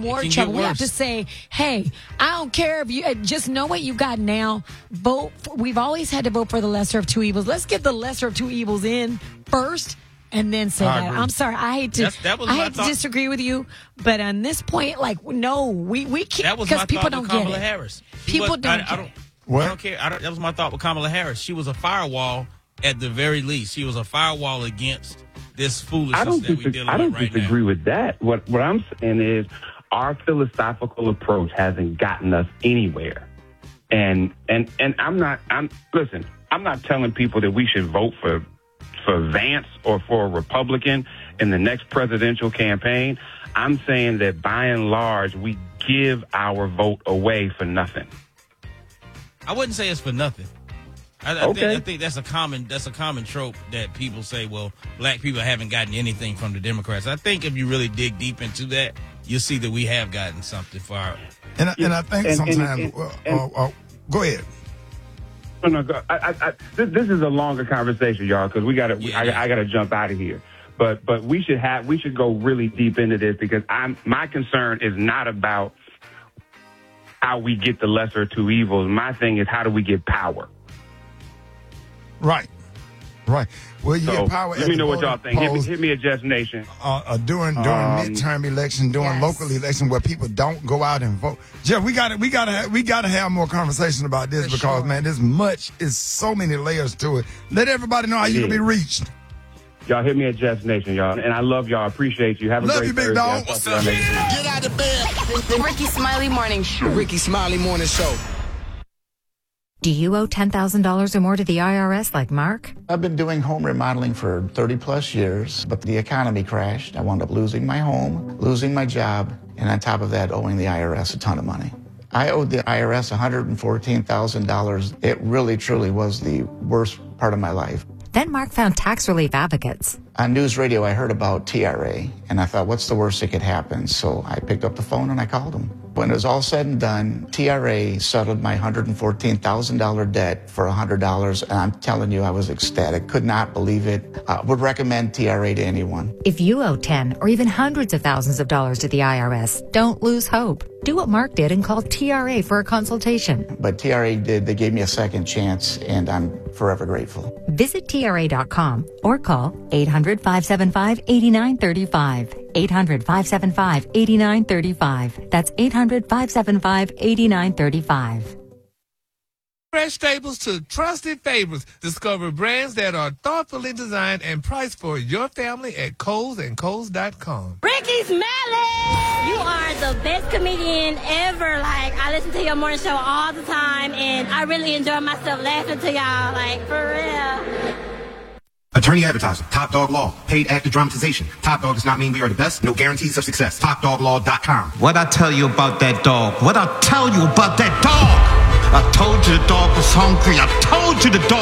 more trouble. We have to say, hey, I don't care if you just know what you got now. We've always had to vote for the lesser of two evils. Let's get the lesser of two evils in first. And then say that. I'm sorry. I hate to disagree with you, but on this point, like, no, we can't, because people don't get it. Harris. People don't get it. I don't care. That was my thought with Kamala Harris. She was a firewall at the very least. She was a firewall against this foolishness that we're dealing with right now. I don't disagree with that. What I'm saying is our philosophical approach hasn't gotten us anywhere. And I'm not telling people that we should vote for Vance or for a Republican in the next presidential campaign. I'm saying that by and large, we give our vote away for nothing. I wouldn't say it's for nothing. I think that's a common trope that people say, well, black people haven't gotten anything from the Democrats. I think if you really dig deep into that, you'll see that we have gotten something for our... And I think sometimes... go ahead. No, this is a longer conversation, y'all, because I gotta jump out of here. But we should go really deep into this, because my concern is not about how we get the lesser of two evils. My thing is, how do we get power? Right. Well, you get power. Let me know what y'all think. Hit me at Just Nation. During midterm election, during local election, where people don't go out and vote. Jeff, we gotta have more conversation about this, because man, there's so many layers to it. Let everybody know how you can be reached. Y'all hit me at Just Nation, y'all, and I love y'all. Appreciate you. Have a great Thursday. Love you, big dog. What's up? Get out of bed. The Ricky Smiley Morning Show. Ricky Smiley Morning Show. Do you owe $10,000 or more to the IRS like Mark? I've been doing home remodeling for 30 plus years, but the economy crashed. I wound up losing my home, losing my job, and on top of that, owing the IRS a ton of money. I owed the IRS $114,000. It really, truly was the worst part of my life. Then Mark found tax relief advocates. On news radio, I heard about TRA, and I thought, what's the worst that could happen? So I picked up the phone and I called them. When it was all said and done, TRA settled my $114,000 debt for $100, and I'm telling you, I was ecstatic. Could not believe it. Would recommend TRA to anyone. If you owe 10 or even hundreds of thousands of dollars to the IRS, don't lose hope. Do what Mark did and call TRA for a consultation. But TRA did. They gave me a second chance, and I'm forever grateful. Visit TRA.com or call 800-575-8935. 800-575-8935. That's 800-575-8935. Fresh staples to trusted favorites. Discover brands that are thoughtfully designed and priced for your family at KohlsandKohls.com. Ricky Smiley! You are the best comedian ever. Like, I listen to your morning show all the time, and I really enjoy myself laughing to y'all. Like, for real. Attorney advertising. Top Dog Law. Paid actor dramatization. Top Dog does not mean we are the best. No guarantees of success. TopDogLaw.com. What I tell you about that dog? What I tell you about that dog? I told you the dog was hungry. I told you the dog